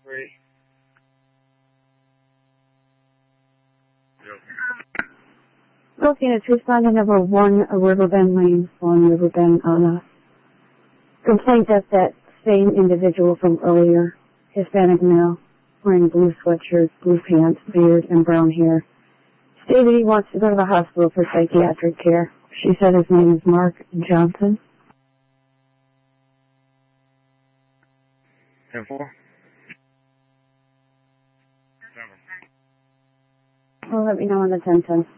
Great. Yep. Looking at responding number 1, Riverbend Lane, 1 Riverbend, on a complaint that same individual from earlier, Hispanic male, wearing blue sweatshirt, blue pants, beard, and brown hair, stated he wants to go to the hospital for psychiatric care. She said his name is Mark Johnson. 10-4. Well, let me know on the 1010.